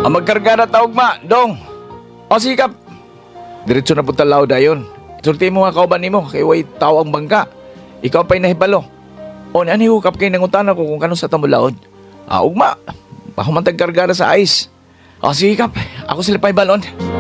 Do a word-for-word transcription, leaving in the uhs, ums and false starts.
Ang magkarga na taog ma, dong. O sikap. Diretso na punta lao dayon. Sulti mo nga kauban nimo kay way tao ang bangka. Ikaw pa'y nahibalo. O ni hukap kay nangutana ko kung kano sa tamulaod. Ah, ugma. Pahumantag karga na sa ice. O sikap, ako sila pa'y balon.